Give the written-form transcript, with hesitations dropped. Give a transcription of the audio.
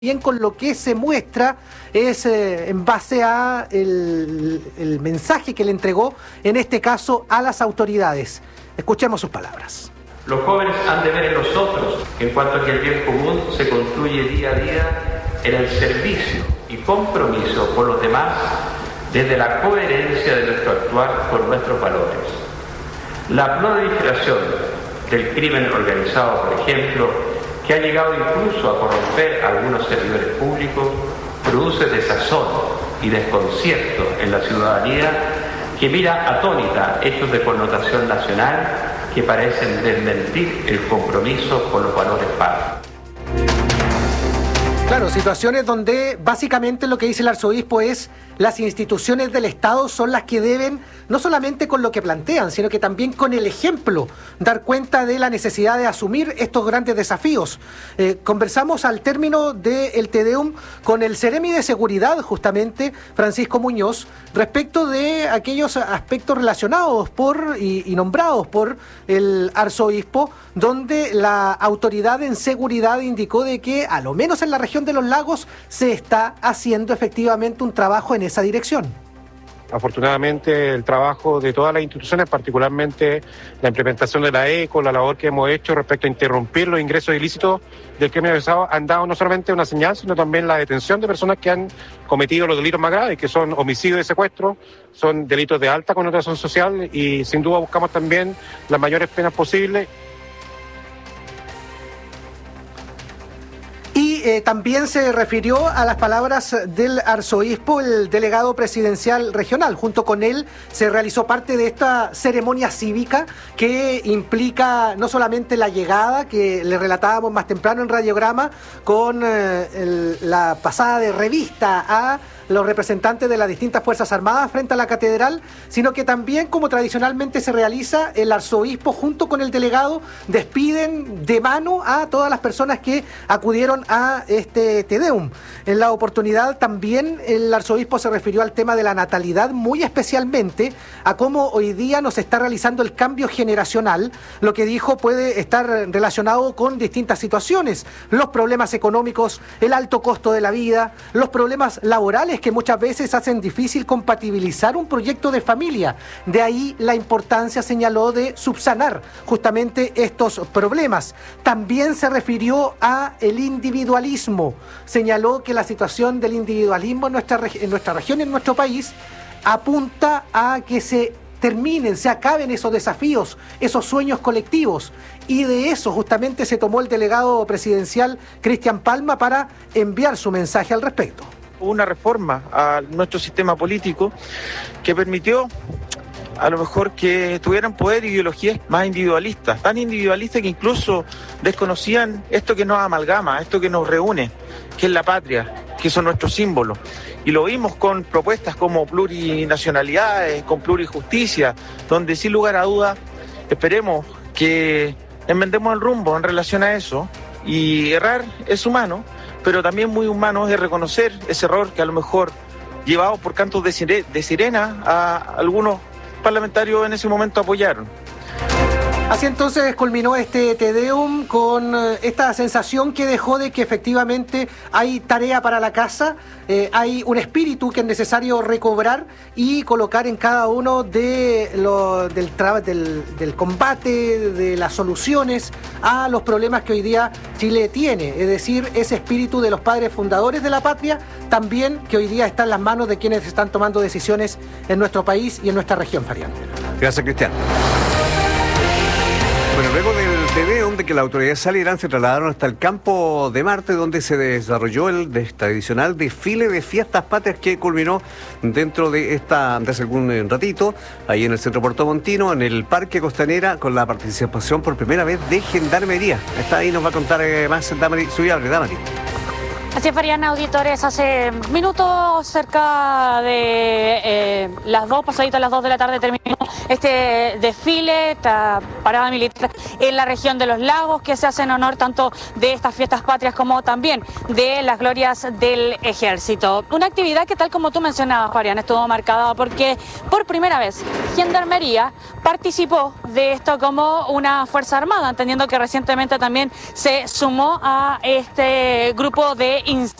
Bien, con lo que se muestra es en base a el mensaje que le entregó, en este caso, a las autoridades. Escuchemos sus palabras. Los jóvenes han de ver en los otros, en cuanto a que el bien común se construye día a día en el servicio y compromiso por los demás, desde la coherencia de nuestro actuar con nuestros valores. La proliferación del crimen organizado, por ejemplo, que ha llegado incluso a corromper a algunos servidores públicos, produce desazón y desconcierto en la ciudadanía que mira atónita hechos de connotación nacional que parecen desmentir el compromiso con los valores patrios. Claro, situaciones donde básicamente lo que dice el arzobispo es las instituciones del Estado son las que deben, no solamente con lo que plantean, sino que también con el ejemplo, dar cuenta de la necesidad de asumir estos grandes desafíos. Conversamos al término del Te Deum con el Seremi de Seguridad, justamente, Francisco Muñoz, respecto de aquellos aspectos relacionados y nombrados por el arzobispo, donde la autoridad en seguridad indicó de que, a lo menos en la región de los lagos, se está haciendo efectivamente un trabajo en esa dirección. Afortunadamente el trabajo de todas las instituciones, particularmente la implementación de la ECO, la labor que hemos hecho respecto a interrumpir los ingresos ilícitos del crimen organizado, han dado no solamente una señal, sino también la detención de personas que han cometido los delitos más graves, que son homicidio y secuestro, son delitos de alta connotación social y sin duda buscamos también las mayores penas posibles. También se refirió a las palabras del arzobispo, el delegado presidencial regional. Junto con él se realizó parte de esta ceremonia cívica que implica no solamente la llegada, que le relatábamos más temprano en Radiograma, con la pasada de revista a los representantes de las distintas Fuerzas Armadas frente a la catedral, sino que también, como tradicionalmente se realiza, el arzobispo junto con el delegado despiden de mano a todas las personas que acudieron a este Te Deum. En la oportunidad también el arzobispo se refirió al tema de la natalidad, muy especialmente a cómo hoy día nos está realizando el cambio generacional. Lo que dijo puede estar relacionado con distintas situaciones, los problemas económicos, el alto costo de la vida, los problemas laborales que muchas veces hacen difícil compatibilizar un proyecto de familia. De ahí la importancia, señaló, de subsanar justamente estos problemas. También se refirió a el individualismo. Señaló que la situación del individualismo en nuestra región, en nuestro país, apunta a que se acaben esos desafíos, esos sueños colectivos. Y de eso justamente se tomó el delegado presidencial Cristian Palma para enviar su mensaje al respecto. Una reforma a nuestro sistema político que permitió a lo mejor que tuvieran poder ideologías más individualistas, tan individualistas que incluso desconocían esto que nos amalgama, esto que nos reúne, que es la patria, que son nuestros símbolos. Y lo vimos con propuestas como plurinacionalidades, con plurijusticia, donde sin lugar a dudas esperemos que enmendemos el rumbo en relación a eso. Y errar es humano, pero también muy humano es reconocer ese error que a lo mejor, llevado por cantos de sirena, a algunos parlamentarios en ese momento apoyaron. Así entonces culminó este Te Deum con esta sensación que dejó de que efectivamente hay tarea para la casa, hay un espíritu que es necesario recobrar y colocar en cada uno del combate, de las soluciones a los problemas que hoy día Chile tiene. Es decir, ese espíritu de los padres fundadores de la patria, también que hoy día está en las manos de quienes están tomando decisiones en nuestro país y en nuestra región, Farián. Gracias, Cristian. Bueno, luego del Te Deum, de que las autoridades salieran, se trasladaron hasta el Campo de Marte, donde se desarrolló el tradicional desfile de fiestas patrias que culminó dentro de hace algún ratito, ahí en el Centro Puerto Montino, en el Parque Costanera, con la participación por primera vez de Gendarmería. Está ahí, nos va a contar más Damari Suyable. Damari. Así es, Fariana, auditores, hace minutos, cerca de las 2, pasaditas las 2 de la tarde, terminó este desfile, esta parada militar en la región de los lagos, que se hace en honor tanto de estas fiestas patrias como también de las glorias del ejército. Una actividad que, tal como tú mencionabas, Fabián, estuvo marcada porque por primera vez Gendarmería participó de esto como una fuerza armada, entendiendo que recientemente también se sumó a este grupo de